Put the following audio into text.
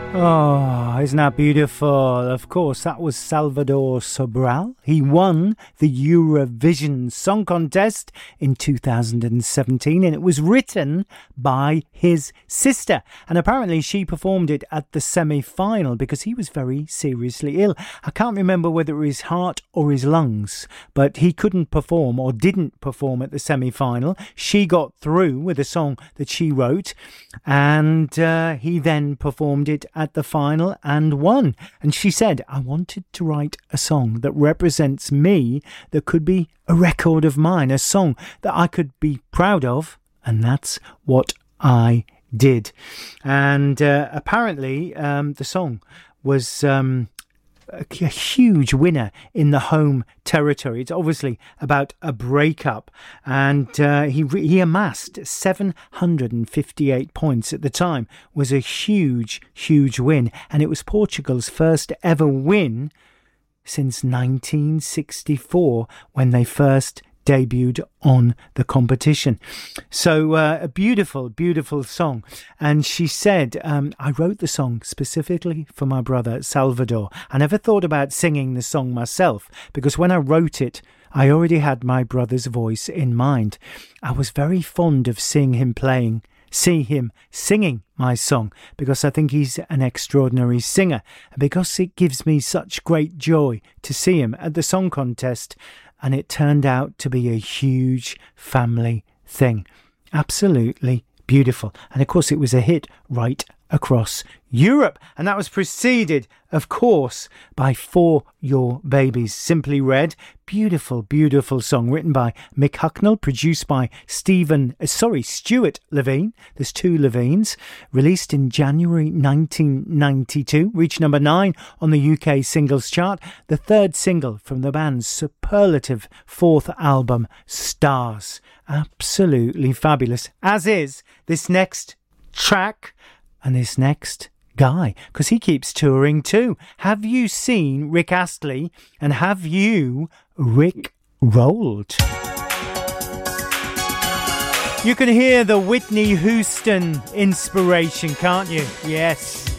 Oh, isn't that beautiful? Of course, that was Salvador Sobral. He won the Eurovision Song Contest in 2017, and it was written by his sister. And apparently she performed it at the semi-final because he was very seriously ill. I can't remember whether it was his heart or his lungs, but he couldn't perform or didn't perform at the semi-final. She got through with a song that she wrote, and he then performed it at the final and won. And she said, I wanted to write a song that represents me, that could be a record of mine, a song that I could be proud of, and that's what I did. And apparently the song was a huge winner in the home territory. It's obviously about a breakup, and he amassed 758 points at the time. Was a huge win, and it was Portugal's first ever win since 1964 when they first debuted on the competition. So a beautiful song. And she said, I wrote the song specifically for my brother Salvador. I never thought about singing the song myself because when I wrote it, I already had my brother's voice in mind. I was very fond of seeing him singing my song because I think he's an extraordinary singer, and because it gives me such great joy to see him at the song contest. And it turned out to be a huge family thing. Absolutely beautiful. And of course, it was a hit right across Europe. And that was preceded, of course, by For Your Babies, Simply Red. Beautiful song written by Mick Hucknall, produced by Stuart Levine. There's two Levines. Released in January 1992. Reached number 9 on the UK singles chart. The third single from the band's superlative fourth album, Stars. Absolutely fabulous. As is this next track and this next guy, because he keeps touring too. Have you seen Rick Astley, and have you Rick rolled? You can hear the Whitney Houston inspiration, can't you? Yes.